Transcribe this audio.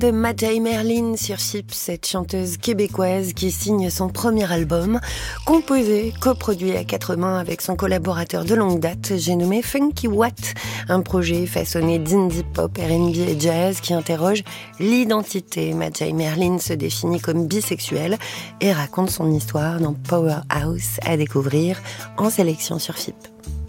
de Madjae Merlin sur FIP, cette chanteuse québécoise qui signe son premier album, composé, coproduit à quatre mains avec son collaborateur de longue date, j'ai nommé Funky Watt, un projet façonné d'indie pop, R&B et jazz qui interroge l'identité. Madjae Merlin se définit comme bisexuelle et raconte son histoire dans Powerhouse, à découvrir en sélection sur FIP.